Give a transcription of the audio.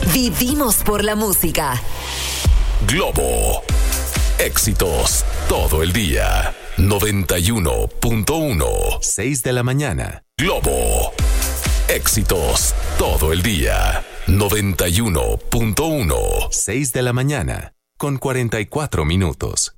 Vivimos por la música. Globo. Éxitos todo el día. 91.1. 6 de la mañana. Globo. Éxitos todo el día. 91.1. 6 de la mañana. Con 44 minutos.